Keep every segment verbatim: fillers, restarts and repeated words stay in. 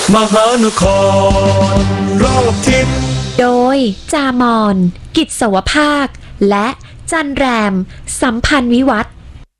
มหานครรอบทิศโดยจามอนกิจสวภาคและจันแรมสัมพันธ์วิวัฒน์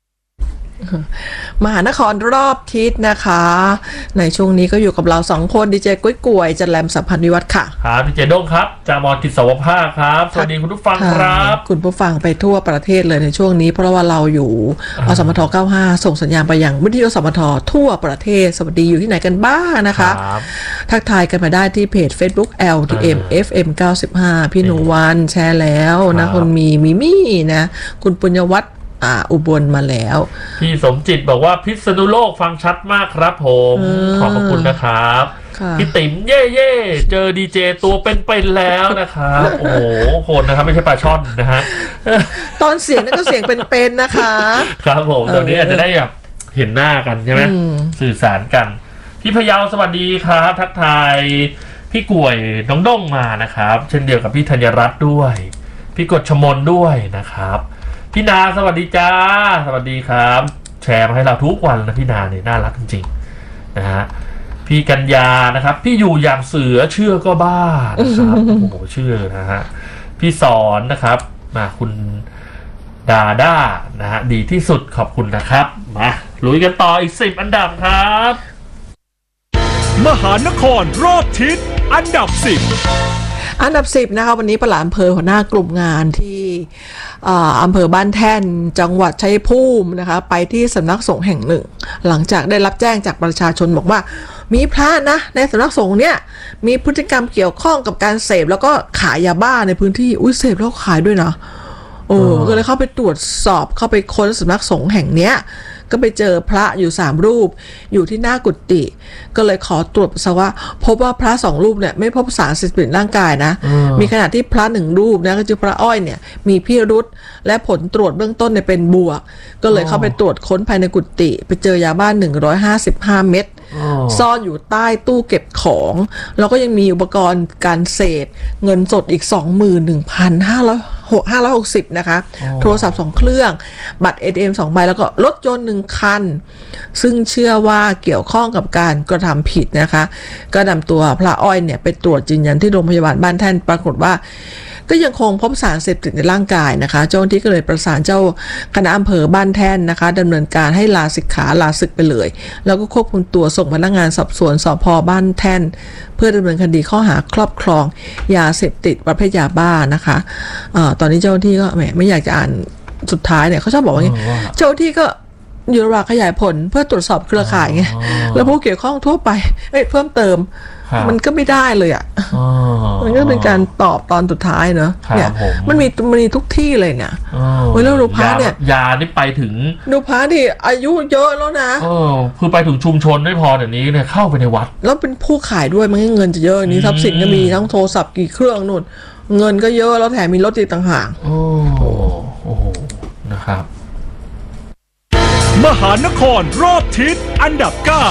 มหานครรอบทิศนะคะในช่วงนี้ก็อยู่กับเราสองคนดีเจกุ้ยกวยจันแรมสัมพันธ์วิวัฒน์ค่ะครับดีเจด้งครับจามอนกิจสวภาคครับสวัสดีคุณผู้ฟังครับคุณผู้ฟังไปทั่วประเทศเลยในช่วงนี้เพราะว่าเราอยู่อสมทเก้าสิบห้าส่งสัญญาณไปยังวิทยุอสมททั่วประเทศสวัสดีอยู่ที่ไหนกันบ้างนะคะทักทายกันมาได้ที่เพจ Facebook แอล ที เอ็ม เอฟ เอ็ม เก้าสิบห้าพี่หนูวันแชร์แล้วนะคุณมีมิมี่นะคุณปุญญวัฒน์อ่าอุบลมาแล้วพี่สมจิตบอกว่าพิษณุโลกฟังชัดมากครับผมขอบพระคุณนะครับพี่ติ๋มเย่เย่เจอดีเจตัวเป็นๆแล้วนะครับโอ้โหคนนะครับไม่ใช่ปลาช่อนนะฮะตอนเสียงนั่นก็เสียงเป็นๆนะคะครับผมตอนนี้อาจจะได้แบบเห็นหน้ากันใช่ไหมสื่อสารกันพี่พยาวสวัสดีครับทักทายพี่กล้วยน้องด้งมานะครับเช่นเดียวกับพี่ธัญรัตน์ด้วยพี่กฎชมนด้วยนะครับพี่นาสวัสดีจ้าสวัสดีครับแชร์มาให้เราทุกวันนะพี่นาเนี่ยน่ารักจริงๆนะฮะพี่กัญญานะครับพี่อยู่อย่างเสือเชื่อก็บ้านะครับโอ้โหเชื่อนะฮะพี่สอนนะครับมาคุณดาด้านะฮะดีที่สุดขอบคุณนะครับมาลุยกันต่ออีกสิบอันดับครับมหานครรอบทิศอันดับสิบอันดับสิบนะคะวันนี้ปลัดอำเภอหัวหน้ากลุ่มงานที่อำเภอบ้านแท่นจังหวัดชัยภูมินะคะไปที่สำนักสงฆ์แห่งหนึ่งหลังจากได้รับแจ้งจากประชาชนบอกว่ามีพระนะในสำนักสงฆ์เนี่ยมีพฤติกรรมเกี่ยวข้องกับการเสพแล้วก็ขายยาบ้าในพื้นที่อุ้ยเสพแล้วขายด้วยนะโอ้ก็เลยเข้าไปตรวจสอบเข้าไปค้นสำนักสงฆ์แห่งเนี้ยก็ไปเจอพระอยู่สามรูปอยู่ที่หน้ากุฏิก็เลยขอตรวจปัสสาวะพบว่าพระสองรูปเนี่ยไม่พบสารเสพติดในร่างกายนะมีขณะที่พระหนึ่งรูปนะก็คือพระอ้อยเนี่ยมีพิรุธและผลตรวจเบื้องต้นเนี่ยเป็นบวกก็เลยเข้าไปตรวจค้นภายในกุฏิไปเจอยาบ้าหนึ่งร้อยห้าสิบห้าเม็ดซ่อนอยู่ใต้ตู้เก็บของแล้วก็ยังมีอุปกรณ์การเสพเงินสดอีก สองหมื่นหนึ่งพันห้าร้อยหกสิบ นะคะโทรศัพท์สองเครื่องบัตร เอ ที เอ็ม สองใบแล้วก็รถยนต์หนึ่งคันซึ่งเชื่อว่าเกี่ยวข้องกับการกระทำผิดนะคะก็นำตัวพระอ้อยเนี่ยไปตรวจยืนยันที่โรงพยาบาลบ้านแท่นปรากฏว่าก็ยังคงพบสารเสพติดในร่างกายนะคะเจ้าหน้าที่ก็เลยประสานเจ้าคณะอำเภอบ้านแท่นนะคะดำเนินการให้ลาสิกขาลาศึกไปเลยแล้วก็ควบคุมตัวส่งพนักงานสอบสวนสภ.บ้านแท่นเพื่อดำเนินคดีข้อหาครอบครองยาเสพติดประเภทยาบ้านะคะเอ่อตอนนี้เจ้าหน้าที่ก็แหมไม่อยากจะอ่านสุดท้ายเนี่ยเขาชอบบอกว่าเจ้าหน้าที่ก็อยู่ระหว่างขยายผลเพื่อตรวจสอบเครือข่ายไงแล้วผู้เกี่ยวข้องทั่วไปเอ้ยเพิ่มเติมมันก็ไม่ได้เลยอ่ะมันก็เป็นการตอบตอนสุดท้ายเนอะเนี่ยมันมีมันมีทุกที่เลยเนี่ยเว้ยแล้วดูพระเนี่ยยานี่ไปถึงดูพระที่อายุเยอะแล้วนะเออคือไปถึงชุมชนไม่พอเดี๋ยวนี้เนี่ยเข้าไปในวัดแล้วเป็นผู้ขายด้วยมันเงินจะเยอะนี้ทรัพย์สินก็มีทั้งโทรศัพท์กี่เครื่องนู่นเงินก็เยอะแล้วแถมมีรถอีกต่างหากโอ้โอ้นะครับมหานครรอบทิศอันดับเก้า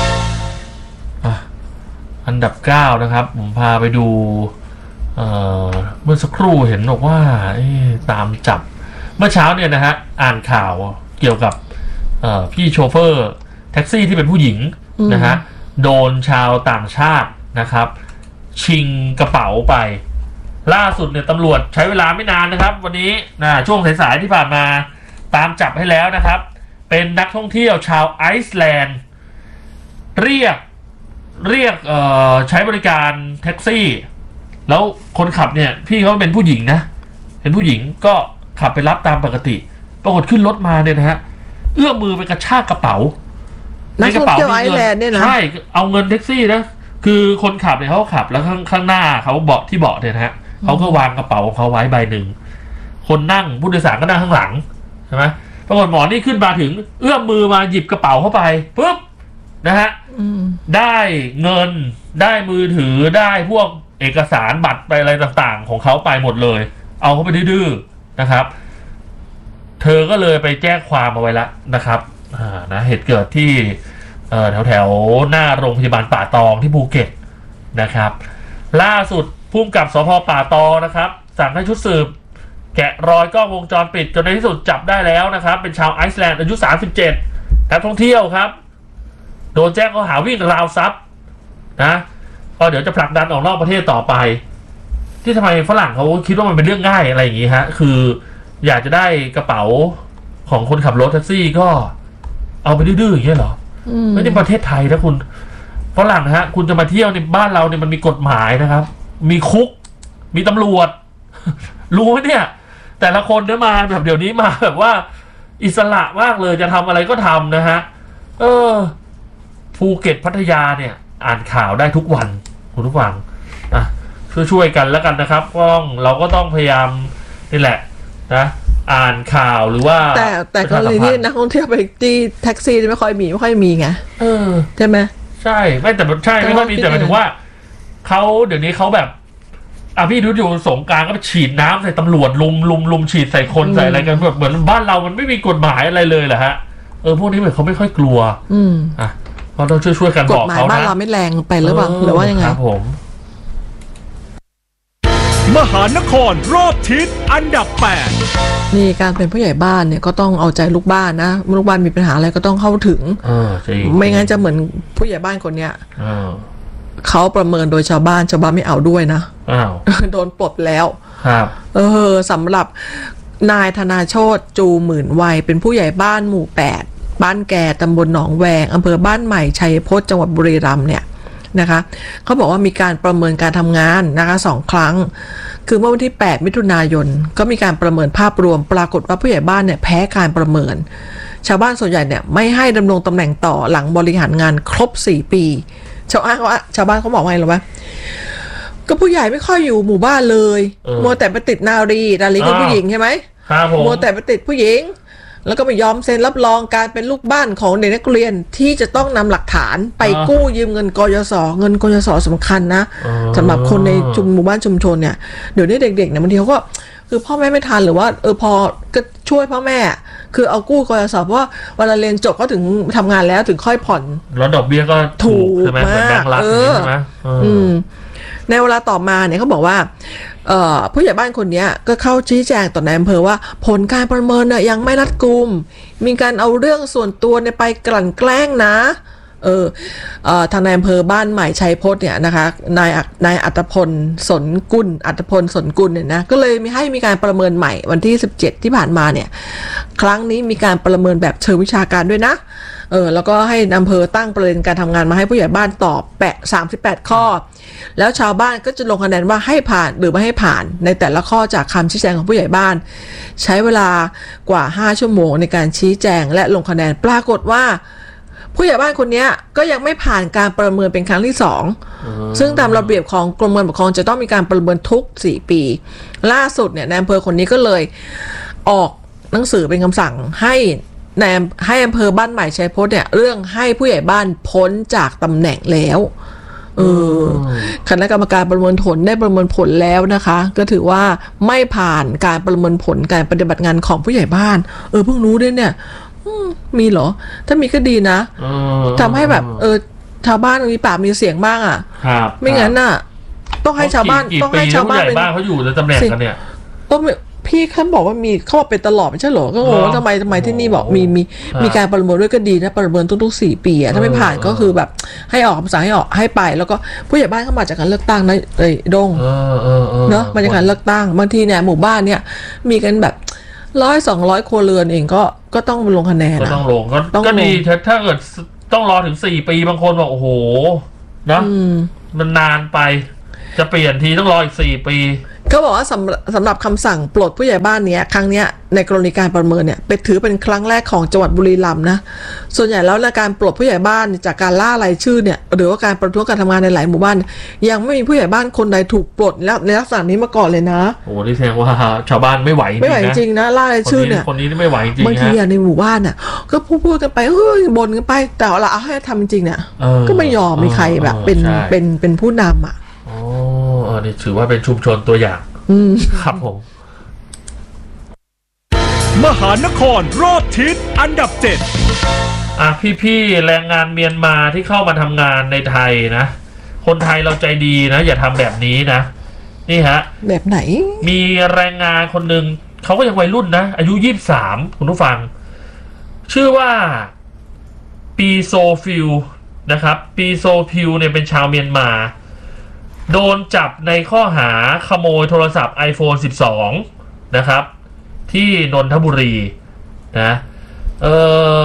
อันดับเก้านะครับผมพาไปดูเอ่อเมื่อสักครู่เห็นบอกว่าตามจับเมื่อเช้าเนี่ยนะฮะอ่านข่าวเกี่ยวกับพี่โชเฟอร์แท็กซี่ที่เป็นผู้หญิงนะฮะโดนชาวต่างชาตินะครับชิงกระเป๋าไปล่าสุดเนี่ยตำรวจใช้เวลาไม่นานนะครับวันนี้นะช่วงสายๆที่ผ่านมาตามจับให้แล้วนะครับเป็นนักท่องเที่ยวชาวไอซ์แลนด์เรียกเรียกเอ่อใช้บริการแท็กซี่แล้วคนขับเนี่ยพี่เขาเป็นผู้หญิงนะเป็นผู้หญิงก็ขับไปรับตามปกติปรากฏขึ้นรถมาเนี่ยนะฮะเอื้อมมือไปกระชากกระเป๋าในกระเป๋ามีเงินใช่เอาเงินแท็กซี่นะคือคนขับเนี่ยเขาขับแล้วข้างข้างหน้าเขาเบาะที่เบาะเนี่ยนะฮะเขาก็วางกระเป๋าของเขาไว้ใบหนึ่งคนนั่งผู้โดยสารก็นั่งข้างหลังใช่ไหมปรากฏหมอนี่ขึ้นมาถึงเอื้อมมือมาหยิบกระเป๋าเข้าไปปุ๊บนะฮะได้เงินได้มือถือได้พวกเอกสารบัตรไปอะไรต่างๆของเขาไปหมดเลยเอาเขาไปดื้อๆนะครับเธอก็เลยไปแจ้งความเอาไว้แล้วนะครับอ่านะเหตุเกิดที่เอ่อแถวๆหน้าโรงพยาบาลป่าตองที่ภูเก็ตนะครับล่าสุดผู้กำกับสภ.ป่าตองนะครับสั่งให้ชุดสืบแกะรอยกล้องวงจรปิดจนในที่สุดจับได้แล้วนะครับเป็นชาวไอซ์แลนด์อายุสามสิบเจ็ดนักท่องเที่ยวครับโดนแจ้งข้อหาวิ่งราวทรัพย์นะก็เดี๋ยวจะผลักดันออกนอกประเทศต่อไปที่ทำไมฝรั่งเขาคิดว่ามันเป็นเรื่องง่ายอะไรอย่างงี้ฮะคืออยากจะได้กระเป๋าของคนขับรถแท็กซี่ก็เอาไปดื้อๆอย่างเงี้ยเหรอไม่ใช่ประเทศไทยนะคุณฝรั่งนะฮะคุณจะมาเที่ยวในบ้านเราเนี่ยมันมีกฎหมายนะครับมีคุกมีตำรวจ รู้ไหมเนี่ยแต่ละคนเนี่ยมาแบบเดี๋ยวนี้มาแบบว่าอิสระมากเลยจะทำอะไรก็ทำนะฮะเออภูเก็ตพัทยาเนี่ยอ่านข่าวได้ทุกวันคุณผู้ฟังอ่ะช่วยๆกันแล้วกันนะครับก็เราก็ต้องพยายามนี่แหละนะอ่านข่าวหรือว่าแต่แต่กรณีที่นักท่องเที่ยวไปที่แท็กซี่ไม่ค่อยมีไม่ค่อยมีไงเออใช่ไหมใช่ไม่แต่ใช่ไม่ค่อยมีแต่หมายถึงว่าเขาเดี๋ยวนี้เขาแบบอ่ะพี่ดูอยู่สงกรานต์ก็ฉีดน้ำใส่ตำรวจลุมลุมลุมฉีดใส่คนใส่อะไรกันแบบเหมือนบ้านเรามันไม่มีกฎหมายอะไรเลยแหละฮะเออพวกนี้เหมือนเขาไม่ค่อยกลัวอืมอ่ะเราต้องช่วยช่วยกันบอกเขานะกฎหมายบ้านเราไม่แรงไปหรือเปล่าหรือว่ายังไงครับผมมหานครรอบทิศอันดับแปดนี่การเป็นผู้ใหญ่บ้านเนี่ยก็ต้องเอาใจลูกบ้านนะลูกบ้านมีปัญหาอะไรก็ต้องเข้าถึงเออจริงไม่งั้นจะเหมือนผู้ใหญ่บ้านคนเนี้ยเออเขาประเมินโดยชาวบ้านชาวบ้านไม่เอาด้วยนะอ้าวโดนปลดแล้วครับเออสำหรับนายธนาโชติจูหมื่นวัยเป็นผู้ใหญ่บ้านหมู่แปดบ้านแก่ตำบลหนองแวงอำเภอบ้านใหม่ชัยพจน์จังหวัดบุรีรัมย์เนี่ยนะคะเขาบอกว่ามีการประเมินการทำงานนะคะสองครั้งคือเมื่อวันที่แปดมิถุนายนก็มีการประเมินภาพรวมปรากฏว่าผู้ใหญ่บ้านเนี่ยแพ้การประเมินชาวบ้านส่วนใหญ่เนี่ยไม่ให้ดำรงตำแหน่งต่อหลังบริหารงานครบสี่ปีชาวบ้านเขาชาวบ้านเขาบอกว่าไงหรอวะก็ผู้ใหญ่ไม่ค่อยอยู่หมู่บ้านเลยมัวแต่ไปติดนารีนารีคือผู้หญิงใช่ไหมมัวแต่ไปติดผู้หญิงแล้วก็ไม่ยอมเซ็นรับรองการเป็นลูกบ้านของเด็กนักเรียนที่จะต้องนำหลักฐานไปกู้ยืมเงินกยศเงินกยศสำคัญนะสำหรับคนในชุมหมู่บ้านชุมชนเนี่ยเดี๋ยวนี้เด็กๆเนี่ยบางทีเขาก็คือพ่อแม่ไม่ทันหรือว่าเออพอก็ช่วยพ่อแม่คือเอากู้กยศเพราะว่าเวลาเรียนจบก็ถึงทำงานแล้วถึงค่อยผ่อนแล้วดอกเบี้ยก็ถูกใช่ไหมเหมือนแบงก์รัฐใช่ไหมอืมในเวลาต่อมาเนี่ยเขาบอกว่าผู้ใหญ่บ้านคนนี้ก็เข้าชี้แจงต่อนายอำเภอว่าผลการประเมินน่ะยังไม่รัดกุมมีการเอาเรื่องส่วนตัวเนี่ยไปกลั่นแกล้งนะเออเอ่อทางนายอำเภอบ้านใหม่ชัยพจน์เนี่ยนะคะนายนายอัตพลสนกุลอัตพลสนกุลเนี่ยนะก็เลยมีให้มีการประเมินใหม่วันที่สิบเจ็ดที่ผ่านมาเนี่ยครั้งนี้มีการประเมินแบบเชิงวิชาการด้วยนะเออแล้วก็ให้อำเภอตั้งประเด็นการทำงานมาให้ผู้ใหญ่บ้านตอบแปะสามสิบแปดข้อแล้วชาวบ้านก็จะลงคะแนนว่าให้ผ่านหรือไม่ให้ผ่านในแต่ละข้อจากคำชี้แจงของผู้ใหญ่บ้านใช้เวลากว่าห้าชั่วโมงในการชี้แจงและลงคะแนนปรากฏว่าผู้ใหญ่บ้านคนนี้ก็ยังไม่ผ่านการประเมินเป็นครั้งที่สองซึ่งตามระเบียบของกรมการปกครองจะต้องมีการประเมินทุกสี่ปีล่าสุดเนี่ยนายอำเภอคนนี้ก็เลยออกหนังสือเป็นคำสั่งให้ในให้อำเภอบ้านใหม่ชัยพจน์เนี่ยเรื่องให้ผู้ใหญ่บ้านพ้นจากตำแหน่งแล้วเออคณะกรรมการประเมินผลได้ประเมินผลแล้วนะคะก็ถือว่าไม่ผ่านการประเมินผลการปฏิบัติงานของผู้ใหญ่บ้านเออเพิ่งรู้ด้วยเนี่ยมีเหรอถ้ามีก็ดีนะทำให้แบบเออชาวบ้านมีปากมีเสียงบ้างอ่ะไม่งั้นน่ะต้องให้ชาวบ้านต้องให้ชาวบ้านเป็นบ้านเขาอยู่ในตำแหน่งกันเนี่ยก็พี่เขาบอกว่ามีเขาบอกเป็นตลอดไม่ใช่เหรอก็งงว่าทำไมทำไมที่นี่บอกมีมีมีการประเมินด้วยก็ดีนะประเมินทุกๆสี่ปีอะถ้าไม่ผ่านก็คือแบบให้ออกคำสั่งให้ออกให้ไปแล้วก็ผู้ใหญ่บ้านเข้ามาจากการเลือกตั้งนะเอ้ยดงเนาะมาจากการเลือกตั้งบางทีเนี่ยหมู่บ้านเนี่ยมีกันแบบร้อยสองร้อยครัวเรือนเองก็ก็ต้องลงคะแนนก็ต้องลงก็ดีถ้าเกิดต้องรอถึงสี่ปีบางคนบอกโอ้โหนะมันนานไปจะเปลี่ยนทีต้องรออีกสี่ปีเขาบอกว่าสำสำหรับคำสั่งปลดผู้ใหญ่บ้านเนี้ยครั้งเนี้ยในกรณีการประเมินเนี่ยไปถือเป็นครั้งแรกของจังหวัดบุรีรัมย์นะส่วนใหญ่แล้วในการปลดผู้ใหญ่บ้านจากการล่ารายชื่อเนี่ยหรือว่าการประท้วงการทำงานในหลายหมู่บ้านยังไม่มีผู้ใหญ่บ้านคนใดถูกปลดแล้วในลักษณะนี้มาก่อนเลยนะโอ้นี่แสดงว่าชาวบ้านไม่ไหวจริงนะไม่ไหวจริงนะล่ารายชื่อเนี่ยคนนี้ไม่ไหวจริงบางทีในหมู่บ้านน่ะก็พูดพูดกันไปเฮ้ยบ่นกันไปแต่เราเอาให้ทำจริงเนี่ยก็ไม่ยอมมีใครแบบเป็นเป็นเป็นผู้นำอ่ะอ๋อนี่ถือว่าเป็นชุมชนตัวอย่างครับผมมหานครรอบทิศอันดับเจ็ดอ่ะพี่ๆแรงงานเมียนมาที่เข้ามาทำงานในไทยนะคนไทยเราใจดีนะอย่าทำแบบนี้นะนี่ฮะแบบไหนมีแรงงานคนหนึ่งเขาก็ยังวัยรุ่นนะอายุยี่สิบสามคุณผู้ฟังชื่อว่าปีโซฟิลนะครับปีโซพิวเนี่ยเป็นชาวเมียนมาโดนจับในข้อหาขโมยโทรศัพท์ ไอโฟนสิบสอง นะครับที่นนทบุรีนะเออ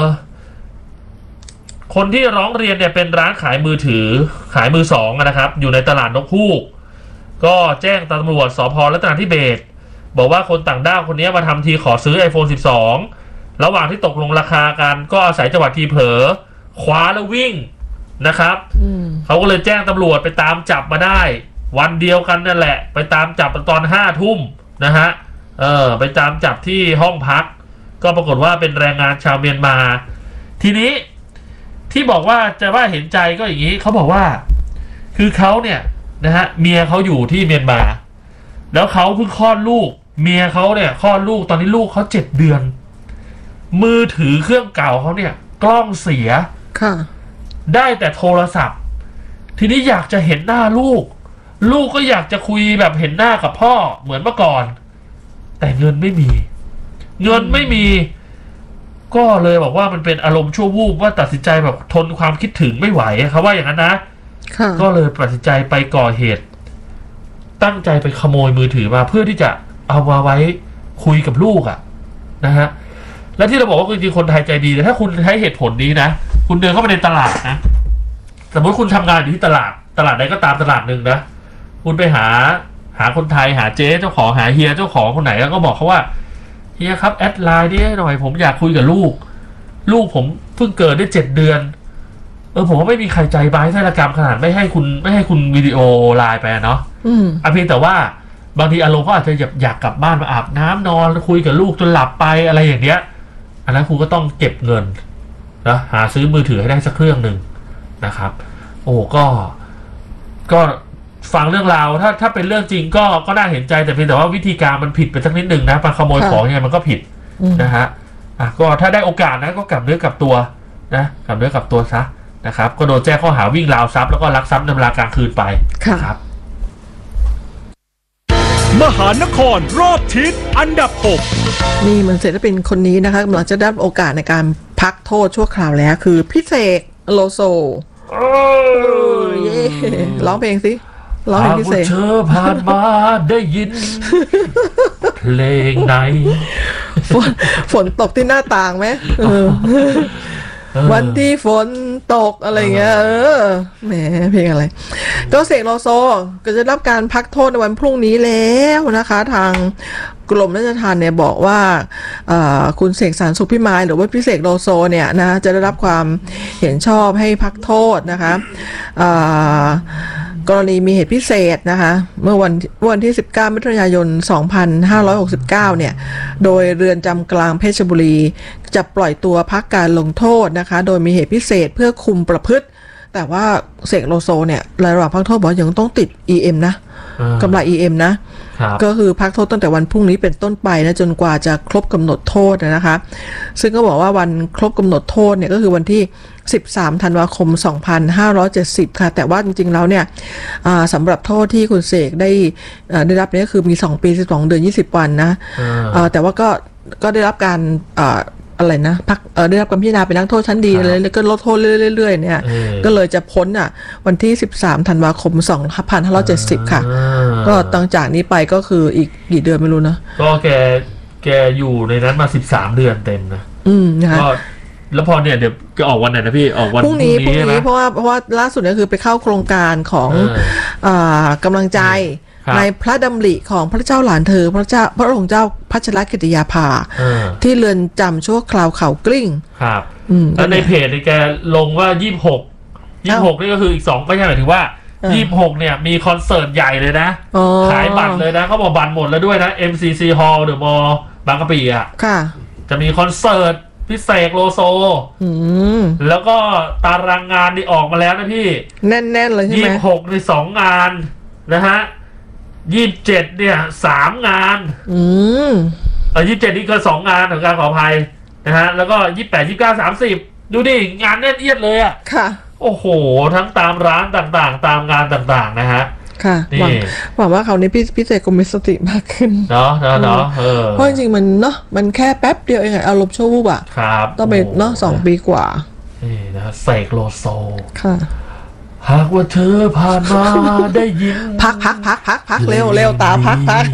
คนที่ร้องเรียนเนี่ยเป็นร้านขายมือถือขายมือสองนะครับอยู่ในตลาดนกฮูกก็แจ้งตำรวจสภ.รัตนทิเบศบอกว่าคนต่างด้าวคนนี้มาทำทีขอซื้อ ไอโฟนสิบสอง ระหว่างที่ตกลงราคากันก็อาศัยจังหวะทีเผลอคว้าแล้ววิ่งนะครับเขาก็เลยแจ้งตำรวจไปตามจับมาได้วันเดียวกันนั่นแหละไปตามจับตอนห้าทุ่มนะฮะเออไปตามจับที่ห้องพักก็ปรากฏว่าเป็นแรงงานชาวเมียนมาทีนี้ที่บอกว่าจะว่าเห็นใจก็อย่างนี้เขาบอกว่าคือเขาเนี่ยนะฮะเมียเขาอยู่ที่เมียนมาแล้วเขาเพิ่งคลอดลูกเมียเขาเนี่ยคลอดลูกตอนนี้ลูกเขาเจ็ดเดือนมือถือเครื่องเก่าเขาเนี่ยกล้องเสียค่ะได้แต่โทรศัพท์ทีนี้อยากจะเห็นหน้าลูกลูกก็อยากจะคุยแบบเห็นหน้ากับพ่อเหมือนเมื่อก่อนแต่เงินไม่มีเงินไม่มีก็เลยบอกว่ามันเป็นอารมณ์ชั่ววูบว่าตัดสินใจแบบทนความคิดถึงไม่ไหวเขาว่าอย่างนั้นนะก็เลยตัดสินใจไปก่อเหตุตั้งใจไปขโมยมือถือมาเพื่อที่จะเอามาไว้คุยกับลูกอะนะฮะและที่เราบอกว่าจริงๆคนไทยใจดีแต่ถ้าคุณใช้เหตุผลนี้นะคุณเดินเข้าไปในตลาดนะสมมติคุณทำงานอยู่ที่ตลาดตลาดใดก็ตามตลาดหนึ่งนะคุณไปหาหาคนไทยหาเจ๊เจ้าของหาเฮียเจ้าของคนไหนแล้วก็บอกเขาว่าเฮียครับแอดไลน์นี่หน่อยผมอยากคุยกับลูกลูกผมเพิ่งเกิดได้เจ็ดเดือนเออผมว่าไม่มีใครใจบายฆาตกรรมขนาดไม่ให้คุณไม่ให้คุณวิดีโอไลน์ไปเนาะอืมอ่ะเพียงแต่ว่าบางทีอารมณ์เขาอาจจะอยากอยากกลับบ้านมาอาบน้ำนอนคุยกับลูกจนหลับไปอะไรอย่างเงี้ยอันนั้นคุณก็ต้องเก็บเงินนะหาซื้อมือถือให้ได้สักเครื่องหนึ่งนะครับโอ้ก็ก็ฟังเรื่องราวถ้าถ้าเป็นเรื่องจริงก็ก็น่าเห็นใจแต่เพียงแต่ว่าวิธีการมันผิดไปสักนิดหนึ่งนะมาขโมยของยังไงมันก็ผิดนะฮะอ่ะก็ถ้าได้โอกาสนะก็กลับเนื้อกลับตัวนะกลับเนื้อกลับตัวซะนะครับก็โดนแจ้งข้อหาวิ่งราวทรัพย์แล้วก็ลักทรัพย์ในเวลากลางคืนไปครับมหานครรอบทิศอันดับหกนี่มันศิลปินคนนี้นะคะกำลังจะได้โอกาสในการพักโทษชั่วคราวแล้วคือพี่เสกโลโซเย่ร้องเพลงสิร้องเพลงพี่เสกเธอผ่านมาได้ยินเพลงไหนฝนฝนตกที่หน้าต่างไหมวันที่ฝนตกอะไรเงี้ยเออแหมเพลงอะไรก็เสกโลโซก็จะรับการพักโทษในวันพรุ่งนี้แล้วนะคะทางกรมราชทัณฑ์เนี่ยบอกว่าคุณเสกสรรสุขพิมายหรือว่าพี่เสกโลโซเนี่ยนะจะได้รับความเห็นชอบให้พักโทษนะคะกรณีมีเหตุพิเศษนะคะเมื่อวันวันที่สิบเก้ามิถุนายนสองพันห้าร้อยหกสิบเก้าเนี่ยโดยเรือนจำกลางเพชรบุรีจะปล่อยตัวพักการลงโทษนะคะโดยมีเหตุพิเศษเพื่อคุมประพฤติแต่ว่าเสกโลโซเนี่ยระหว่างพักโทษบอกยังต้องติด อี เอ็ม นะกำไร อี เอ็ม นะก็คือพักโทษตั้งแต่วันพรุ่งนี้เป็นต้นไปนะจนกว่าจะครบกำหนดโทษนะคะซึ่งก็บอกว่าวันครบกำหนดโทษเนี่ยก็คือวันที่สิบสามธันวาคมสองพันห้าร้อยเจ็ดสิบค่ะแต่ว่าจริงๆแล้วเนี่ยสำหรับโทษที่คุณเสกได้ได้รับเนี่ยคือมีสองปีสิบสองเดือนยี่สิบวันนะแต่ว่าก็ก็ได้รับการอะไรนะพักเออได้รับการพิจารณาเป็นนักโทษชั้นดีเลยแล้วก็ลดโทษเรื่อยๆเนี่ยก็เลยจะพ้นอ่ะวันที่สิบสามธันวาคมสองพันห้าร้อยเจ็ดสิบค่ะก็ตั้งจากนี้ไปก็คืออีกกี่เดือนไม่รู้นะก็แกแกอยู่ในนั้นมาสิบสามเดือนเต็มนะอืมนะคะแล้วพอเนี่ยเดี๋ยวจะออกวันไหนนะพี่ออกวันพรุ่งนี้พรุ่งนี้เพราะว่าเพราะว่าล่าสุดเนี่ยคือไปเข้าโครงการของอ่ากำลังใจในพระดำริของพระเจ้าหลานเธอพระเจ้าพระองค์เจ้าพัชรกิติยาภาที่เรือนจำชั่วคราวเขากลิ้งครับแล้วในเพจนี่แกลงว่ายี่สิบหกยี่สิบหกนี่ก็คืออีกสองก็ใช่หมายถึงว่ายี่สิบหกเนี่ยมีคอนเสิร์ตใหญ่เลยนะขายบัตรเลยนะเขาบอกบัตรหมดแล้วด้วยนะ เอ็ม ซี ซี Hall เดอะมอลล์บางกะปิอ่ะจะมีคอนเสิร์ตพี่เสกโลโซแล้วก็ตารางงานนี่ออกมาแล้วนะพี่แน่นๆเลยใช่ไหมยี่สิบหกในสองงานนะฮะยี่สิบเจ็ดเนี่ยสามงานอืมเออยี่สิบเจ็ดนี่ก็สองงานของการขออภัยนะฮะแล้วก็ยี่สิบแปดยี่สิบเก้าสามสิบดูดิงานแน่นเอียดเลยอ่ะค่ะโอ้โหทั้งตามร้านต่างๆตามงานต่างๆนะฮะค่ะหวังหวังว่าคราวนี้พี่พี่เสกคงมีสติมากขึ้นเนาะเนาะเนาะเออเพราะจริงๆมันเนาะมันแค่แป๊บเดียวเองอารมณ์ชั่ววูบอ่ะครับต้องไปเนาะสองปีกว่านี่นะฮะเสกโลโซค่ะหากว่าเธอผ่านมาได้ยินพักพักพักพักพักเร็วเร็วตาพักพัก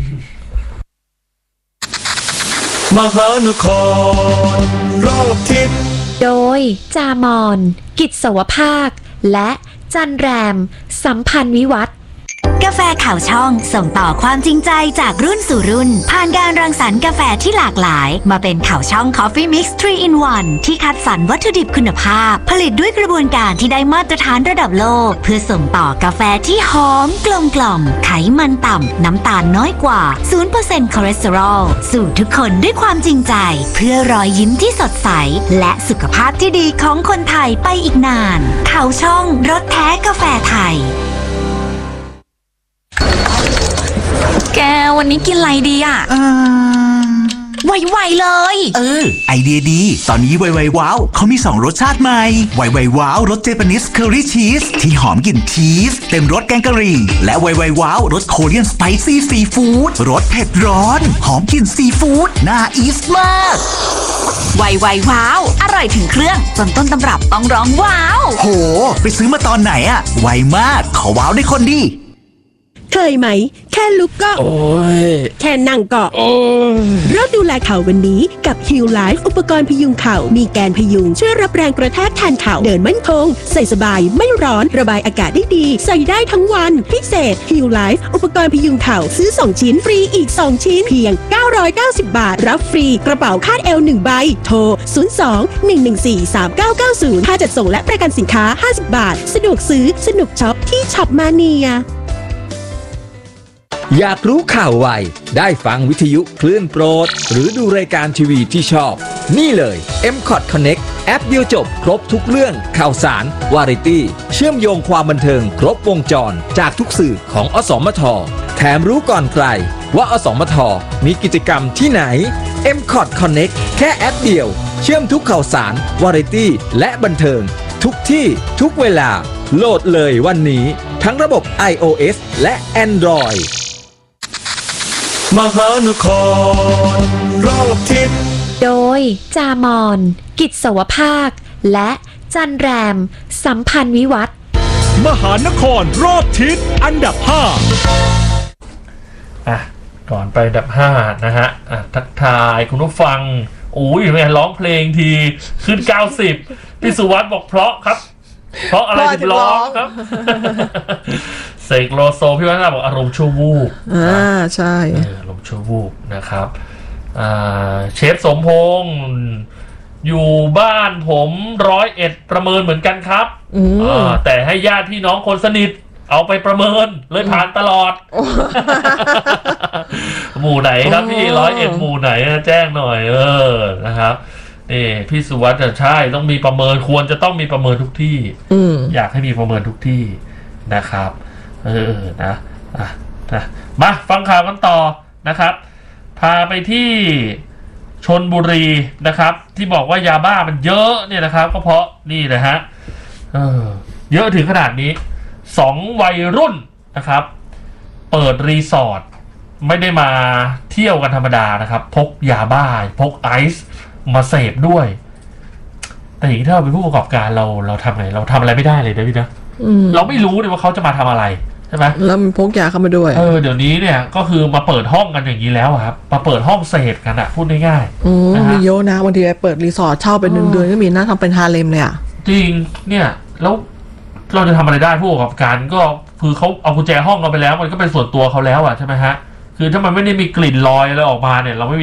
มหานครรอบทิศโดยจามอนกิจสวภาคและจันแรมสัมพันธ์วิวัฒน์กาแฟข่าวช่องส่งต่อความจริงใจจากรุ่นสู่รุ่นผ่านการรังสรรค์กาแฟที่หลากหลายมาเป็นข่าวช่อง Coffee Mix ทรี in วัน ที่คัดสรรวัตถุดิบคุณภาพผลิตด้วยกระบวนการที่ได้มาตรฐานระดับโลกเพื่อส่งต่อกาแฟที่หอมกลมกล่อมไขมันต่ำน้ำตาลน้อยกว่า ศูนย์เปอร์เซ็นต์ คอเลสเตอรอลสู่ทุกคนด้วยความจริงใจเพื่อรอยยิ้มที่สดใสและสุขภาพที่ดีของคนไทยไปอีกนานข่าวช่องรสแท้กาแฟไทยแกวันนี้กินอะไรดีอ่ะไวๆเลยเออไอเดียดีตอนนี้ไวๆว้าวเขามีสองรสชาติใหม่ไวๆว้าวรสเจแปนิสเคอรี่ชีสที่หอมกลิ่นชีสเต็มรสแกงกะหรี่และไวๆว้าวรสโคเรียนสไปซี่ซีฟู้ดรสเผ็ดร้อนหอมกลิ่นซีฟู้ดน่าอีสมากไวๆว้าวอร่อยถึงเครื่องจนต้นตำรับต้องร้องว้าวโหไปซื้อมาตอนไหนอะไวมากขอว้าวได้คนดีเคยไหมแค่ลุกก็โอ้ยแค่นั่งก็โอ้ยเริ่มดูแลเข่าวันนี้กับ Heal Life อุปกรณ์พยุงเข่ามีแกนพยุงช่วยรับแรงกระแทกแทนเข่าเดินมั่นคงใส่สบายไม่ร้อนระบายอากาศได้ดีใส่ได้ทั้งวันพิเศษ Heal Life อุปกรณ์พยุงเข่าซื้อสองชิ้นฟรีอีกสองชิ้นเพียงเก้าร้อยเก้าสิบบาทรับฟรีกระเป๋าคาดเอวหนึ่งใบโทรศูนย์ สอง หนึ่ง หนึ่ง สี่ สาม เก้า เก้า ศูนย์ค่าจัดส่งและประกันสินค้าห้าสิบบาทสะดวกซื้อสนุกช็อปที่ช็อปมาเนียอยากรู้ข่าวไวได้ฟังวิทยุคลื่นโปรดหรือดูรายการทีวีที่ชอบนี่เลย เอ็ม คอท Connect แอปเดียวจบครบทุกเรื่องข่าวสารวาไรตี้เชื่อมโยงความบันเทิงครบวงจรจากทุกสื่อของอสมทแถมรู้ก่อนใครว่าอสมทมีกิจกรรมที่ไหน เอ็ม คอท Connect แค่แอปเดียวเชื่อมทุกข่าวสารวาไรตี้และบันเทิงทุกที่ทุกเวลาโหลดเลยวันนี้ทั้งระบบ ไอ โอ เอส และ Android มหานครรอบทิศโดยจามอนกิจสวภาคและจันแรมสัมพันธ์วิวัฒน์มหานครรอบทิศอันดับห้าอ่ะก่อนไปอันดับห้านะฮะอ่ะทักทายคุณผู้ฟังโอ้ยแม่ร้องเพลงทีขึ้นเก้าสิบพี่สุวัสดิ์บอกเพราะครับเพราะอะไรถึงร้องครับเสกโลโซพี่วัฒนาบอกอารมณ์ชั่ววูบอ่าใช่อารมณ์ชั่ววูบนะครับอ่าเชฟสมพงษ์อยู่บ้านผมร้อยเอ็ดประเมินเหมือนกันครับอ่าแต่ให้ญาติพี่น้องคนสนิทเอาไปประเมินเลยผ่านตลอดหมู่ไหนครับพี่ร้อยเอ็ดหมู่ไหนแจ้งหน่อยเออนะครับนี่พี่สุวัสดิ์ใช่ต้องมีประเมินควรจะต้องมีประเมินทุกที่อยากให้มีประเมินทุกที่นะครับเออนะอ่ะนะมาฟังข่าวกันต่อนะครับพาไปที่ชลบุรีนะครับที่บอกว่ายาบ้ามันเยอะเนี่ยนะครับก็เพราะนี่นะฮะเออเยอะถึงขนาดนี้สองวัยรุ่นนะครับเปิดรีสอร์ทไม่ได้มาเที่ยวกันธรรมดานะครับพกยาบ้าพกไอซ์มาเสพด้วยแต่อย่างนี้ถ้าเราเป็นผู้ประกอบการเราเราทำไงเราทำอะไรไม่ได้เลยนะพี่นะเราไม่รู้เลยว่าเขาจะมาทำอะไรใช่ไหมแล้วมันพกยาเข้ามาด้วยเออเดี๋ยวนี้เนี่ยก็คือมาเปิดห้องกันอย่างนี้แล้วครับมาเปิดห้องเสพกันอะพูดง่ายๆอืมมีเยอะนะบางทีไปเปิดรีสอร์ทเช่าเป็นหนึ่งเดือนก็มีนะทำเป็นฮาเลมเลยอะจริงเนี่ยแล้วเราจะทำอะไรได้ผู้ประกอบการก็คือเขาเอากุญแจห้องเราไปแล้วมันก็เป็นส่วนตัวเขาแล้วอะใช่ไหมฮะคือถ้ามันไม่ได้มีกลิ่นลอยอะไรออกมาเนี่ยเราไม่